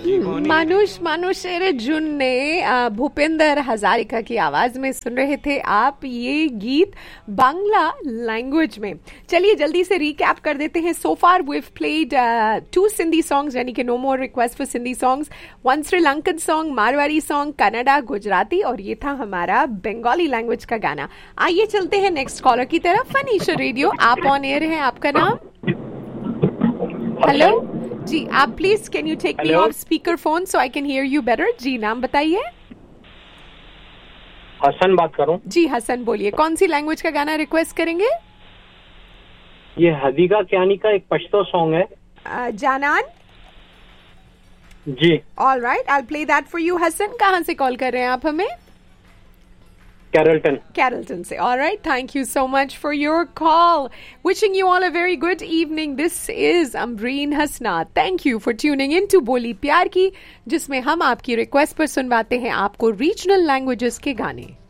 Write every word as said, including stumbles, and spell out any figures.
मानुष मानुष अर्जुन ने अ, भूपेंद्र हजारिका की आवाज में सुन रहे थे आप ये गीत बांग्ला लैंग्वेज में। चलिए जल्दी से रिकैप कर देते हैं। सो far we have played to Sindhi songs, यानी कि no more request for Sindhi songs, one Sri Lankan song, Marwari song, Kannada, Gujarati, और ये था हमारा बंगाली लैंग्वेज का गाना। आइए चलते हैं नेक्स्ट कॉलर की तरफ। फनीशा रेडियो, आप ऑन एयर हैं, आपका नाम? हेलो जी, आप please can you take me of speaker phone so I can hear you better. जी नाम बताइए। हसन बात करूं। जी हसन बोलिए, कौन सी लैंग्वेज का गाना रिक्वेस्ट करेंगे? ये हदीका क्यानी का एक पश्तो सॉन्ग है। uh, जानान। Ji all right, I will play that for you. Hasan कहाँ से कॉल कर रहे हैं आप हमें? कैरलटन। Carrollton से। All right, thank you so much for your call. Wishing you all a very good evening. This is Ambreen Hasna. Thank you for tuning in to बोली प्यार की, जिसमें हम आपकी रिक्वेस्ट पर सुनवाते हैं आपको रीजनल लैंग्वेजेस के गाने।